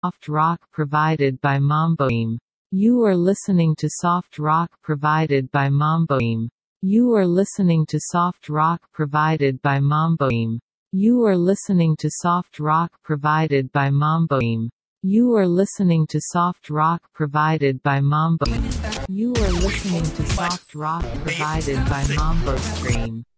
Soft rock provided by Mamboim. You are listening to soft rock provided by Mamboim. You are listening to soft rock provided by Mamboim. You are listening to soft rock provided by Mamboim. You are listening to soft rock provided by Mamboim. You are listening to soft rock provided by Mambo Stream.